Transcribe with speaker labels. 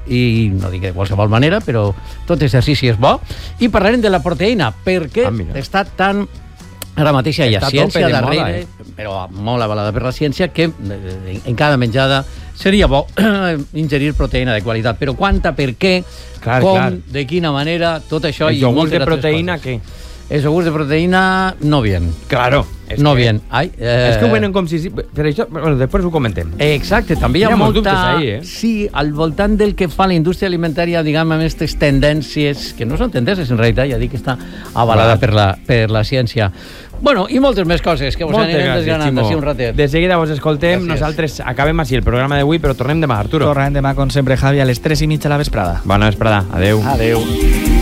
Speaker 1: i no dic de qualsevol manera, però tot exercici és bo. I parlarem de la proteïna, perquè està tan... Ara mateix hi ha ciència darrere, però molt avalada per la ciència, que en cada menjada seria bo ingerir proteïna de qualitat. Però quanta, per què, com, de quina manera, tot això...
Speaker 2: ¿El yogur de proteïna què?
Speaker 1: Els iogurts de proteïna no bien.
Speaker 2: Claro.
Speaker 1: No bien.
Speaker 2: És que ho venen com si... Per això, bueno, després ho comentem.
Speaker 1: Exacte, també hi ha molta...
Speaker 2: dubtes ahí,
Speaker 1: Sí, al voltant del que fa la indústria alimentària, diguem, amb aquestes tendències, que no són tendències, en realitat, ja dic que està avalada per la ciència. Bueno, i moltes més coses que vos anirem desgranant d'ací un ratet.
Speaker 2: De seguida vos escoltem. Nosaltres acabem així el programa d'avui, però tornem demà, Arturo.
Speaker 3: Tornem demà, com sempre, Javi, a les 3:30 a la vesprada.
Speaker 2: Bona vesprada. Adeu.
Speaker 3: Adeu.